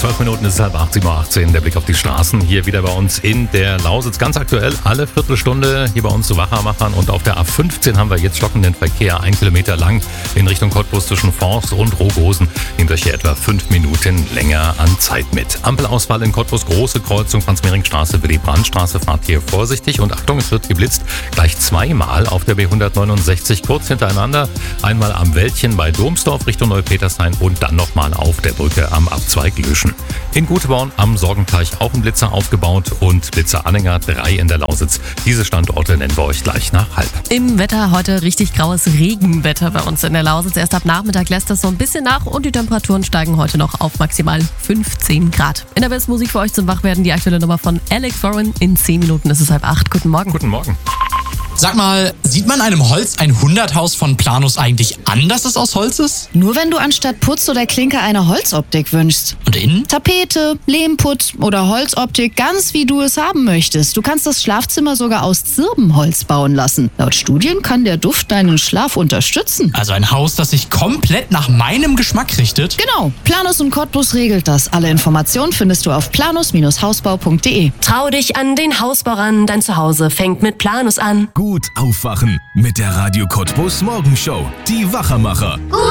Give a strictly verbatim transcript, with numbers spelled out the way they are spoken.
zwölf Minuten ist es halb acht, sieben Uhr achtzehn. Der Blick auf die Straßen hier wieder bei uns in der Lausitz. Ganz aktuell alle Viertelstunde hier bei uns zu Wachermachern. Und auf der A fünfzehn haben wir jetzt stockenden Verkehr. Ein Kilometer lang in Richtung Cottbus zwischen Forst und Rogosen. Nehmt euch hier etwa fünf Minuten länger an Zeit mit. Ampelausfall in Cottbus, große Kreuzung, Franz-Mehring-Straße, Willy-Brandt-Straße. Fahrt hier vorsichtig. Und Achtung, es wird geblitzt. Gleich zweimal auf der B hundertneunundsechzig kurz hintereinander. Einmal am Wäldchen bei Domsdorf Richtung Neupetershain und dann nochmal auf der Brücke am Abzweig Löschen. In Guteborn am Sorgenteich auch ein Blitzer aufgebaut und Blitzeranhänger drei in der Lausitz. Diese Standorte nennen wir euch gleich nach halb. Im Wetter heute richtig graues Regenwetter bei uns in der Lausitz. Erst ab Nachmittag lässt das so ein bisschen nach und die Temperaturen steigen heute noch auf maximal fünfzehn Grad. In der besten Musik für euch zum Wachwerden die aktuelle Nummer von Alex Warren. In zehn Minuten ist es halb acht. Guten Morgen. Guten Morgen. Sag mal, sieht man einem Holz hundert-Haus von Planus eigentlich an, dass es aus Holz ist? Nur wenn du anstatt Putz oder Klinker eine Holzoptik wünschst. Und innen? Tapete, Lehmputz oder Holzoptik, ganz wie du es haben möchtest. Du kannst das Schlafzimmer sogar aus Zirbenholz bauen lassen. Laut Studien kann der Duft deinen Schlaf unterstützen. Also ein Haus, das sich komplett nach meinem Geschmack richtet? Genau, Planus und Cottbus regelt das. Alle Informationen findest du auf planus Hausbau punkt de. Trau dich an den Hausbau ran, dein Zuhause fängt mit Planus an. Gut aufwachen mit der Radio Cottbus Morgenshow. Die Wachermacher. Gut